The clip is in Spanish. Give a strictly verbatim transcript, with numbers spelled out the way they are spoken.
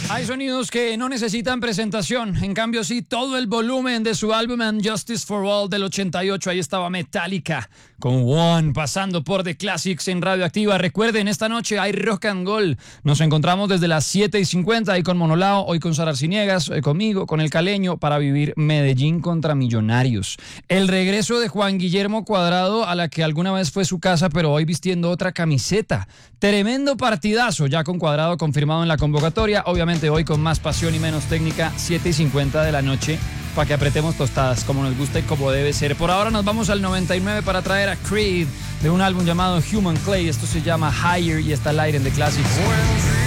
Hay sonidos que no necesitan presentación, en cambio sí, todo el volumen de su álbum And Justice for All del ochenta y ocho, ahí estaba Metallica con One, pasando por The Classics en Radioactiva. Recuerden, esta noche hay Rock and Gold, nos encontramos desde las siete y cincuenta ahí con Monolao, hoy con Sara Arciniegas, hoy conmigo, con El Caleño, para vivir Medellín contra Millonarios. El regreso de Juan Guillermo Cuadrado a la que alguna vez fue su casa, pero hoy vistiendo otra camiseta. Tremendo partidazo, ya con Cuadrado confirmado en la convocatoria, obviamente hoy con más pasión y menos técnica, siete y cincuenta de la noche, para que apretemos tostadas como nos gusta y como debe ser. Por ahora nos vamos al noventa y nueve para traer a Creed de un álbum llamado Human Clay. Esto se llama Higher y está al aire en The Classics.